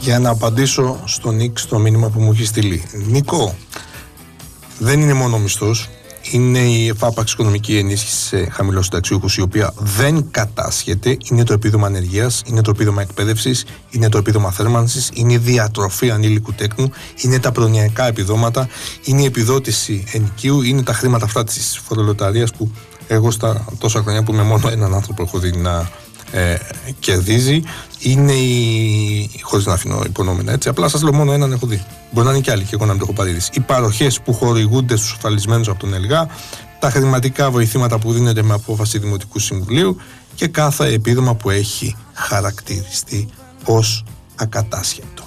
Για να απαντήσω στον Νίκ στο μήνυμα που μου έχει στείλει. Νίκο, δεν είναι μόνο ο μισθός. Είναι η εφάπαξ οικονομική ενίσχυση σε χαμηλοσυνταξιούχους, η οποία δεν κατάσχεται. Είναι το επίδομα ανεργίας, είναι το επίδομα εκπαίδευσης, είναι το επίδομα θέρμανσης, είναι η διατροφή ανήλικου τέκνου, είναι τα προνοιακά επιδόματα, είναι η επιδότηση ενοικίου, είναι τα χρήματα αυτά της φορολοταρίας που εγώ στα τόσα χρόνια που με μόνο έναν άνθρωπο έχω δει να κερδίζει. Είναι χωρίς να αφήνω υπονόμενα έτσι, απλά σας λέω μόνο έναν έχω δει. Μπορεί να είναι και άλλοι και εγώ να μην το έχω παρήδησει. Οι παροχές που χορηγούνται στους ασφαλισμένους από τον ΕΛΓΑ, τα χρηματικά βοηθήματα που δίνονται με απόφαση Δημοτικού Συμβουλίου και κάθε επίδομα που έχει χαρακτηριστεί ως ακατάσχετο.